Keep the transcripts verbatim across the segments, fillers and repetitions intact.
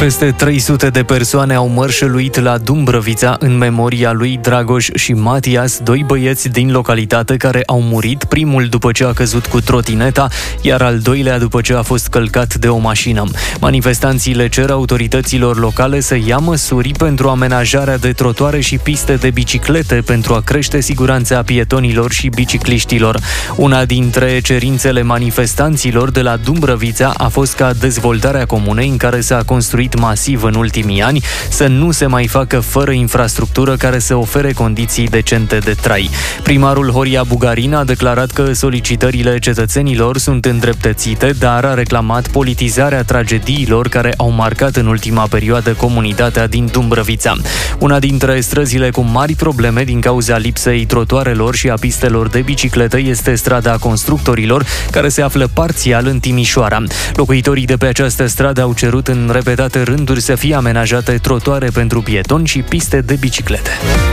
Peste trei sute de persoane au mărșăluit la Dumbrăvița în memoria lui Dragoș și Matias, doi băieți din localitate care au murit, primul după ce a căzut cu trotineta, iar al doilea după ce a fost călcat de o mașină. Manifestanții le cer autorităților locale să ia măsuri pentru amenajarea de trotuare și piste de biciclete pentru a crește siguranța pietonilor și bicicliștilor. Una dintre cerințele manifestanților de la Dumbrăvița a fost ca dezvoltarea comunei, în care s-a construit masiv în ultimii ani, să nu se mai facă fără infrastructură care să ofere condiții decente de trai. Primarul Horia Bugarin a declarat că solicitările cetățenilor sunt îndreptățite, dar a reclamat politizarea tragediilor care au marcat în ultima perioadă comunitatea din Dumbrăvița. Una dintre străzile cu mari probleme din cauza lipsei trotuarelor și a pistelor de bicicletă este strada Constructorilor, care se află parțial în Timișoara. Locuitorii de pe această stradă au cerut în repetate rânduri să fie amenajate trotuare pentru pietoni și piste de biciclete.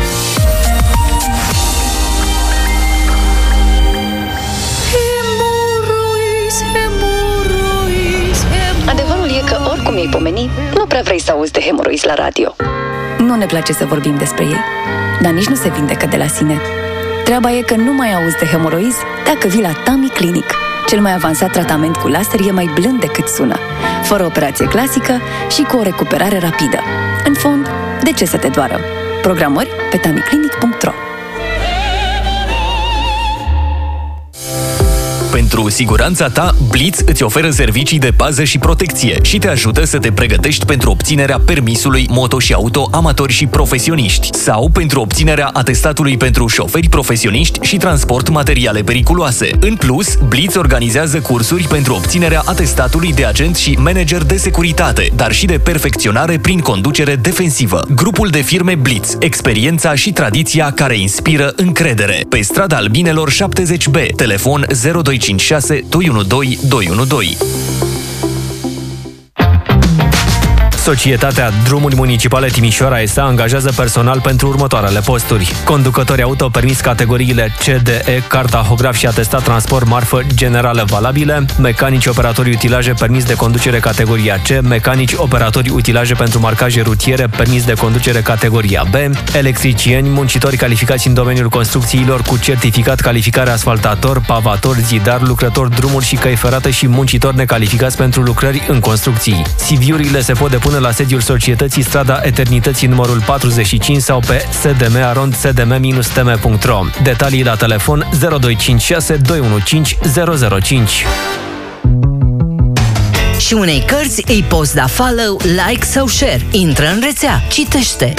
Adevărul e că oricum ei pomeni, nu prea vrei să auzi de hemoroizi la radio. Nu ne place să vorbim despre ei, dar nici nu se vindecă de la sine. Treaba e că nu mai auzi de hemoroizi dacă vii la Tami Clinic. Cel mai avansat tratament cu laser e mai blând decât sună, fără operație clasică și cu o recuperare rapidă. În fond, de ce să te doară? Programări pe tamiclinic punct ro. Pentru siguranța ta, Blitz îți oferă servicii de pază și protecție și te ajută să te pregătești pentru obținerea permisului moto și auto amatori și profesioniști sau pentru obținerea atestatului pentru șoferi profesioniști și transport materiale periculoase. În plus, Blitz organizează cursuri pentru obținerea atestatului de agent și manager de securitate, dar și de perfecționare prin conducere defensivă. Grupul de firme Blitz, experiența și tradiția care inspiră încredere. Pe strada Albinelor șaptezeci B, telefon zero doi cinci șase doi unu doi doi unu doi. Societatea Drumuri Municipale Timișoara S A angajează personal pentru următoarele posturi: conducători auto, permis categoriile C D E, cartahograf și atestat transport marfă generală valabile, mecanici operatori utilaje, permis de conducere categoria C, mecanici operatori utilaje pentru marcaje rutiere, permis de conducere categoria B, electricieni, muncitori calificați în domeniul construcțiilor cu certificat calificare asfaltator, pavator, zidar, lucrător drumuri și căi ferate și muncitori necalificați pentru lucrări în construcții. C V-urile se pot depune la sediul societății, strada Eternității numărul patruzeci și cinci sau pe s d m arond s d m t m punct r o. Detalii la telefon zero doi cinci șase doi unu cinci zero zero cinci. Și unei cărți îi poți da follow, like sau share. Intră în rețea, citește,